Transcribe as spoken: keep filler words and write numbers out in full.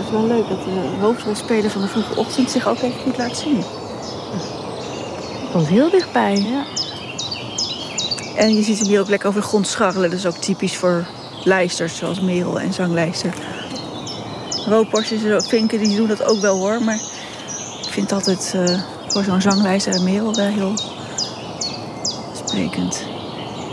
is wel leuk dat de hoofdrolspeler van de vroege ochtend zich ook even goed laat zien. Komt heel dichtbij. Ja. En je ziet hem hier ook lekker over de grond scharrelen. Dat is ook typisch voor lijsters zoals Merel en zanglijster. Roodborstjes en vinken die doen dat ook wel hoor. Maar ik vind altijd uh, voor zo'n zanglijster en Merel wel heel sprekend.